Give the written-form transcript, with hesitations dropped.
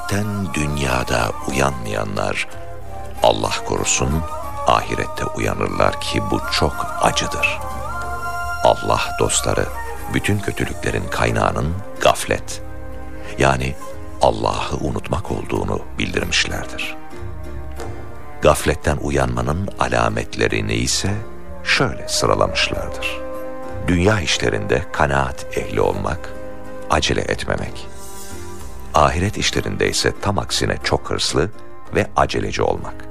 gafletten dünyada uyanmayanlar, Allah korusun, ahirette uyanırlar ki bu çok acıdır. Allah dostları, bütün kötülüklerin kaynağının gaflet, yani Allah'ı unutmak olduğunu bildirmişlerdir. Gafletten uyanmanın alametlerini ise şöyle sıralamışlardır. Dünya işlerinde kanaat ehli olmak, acele etmemek. Ahiret işlerinde ise tam aksine çok hırslı ve aceleci olmak.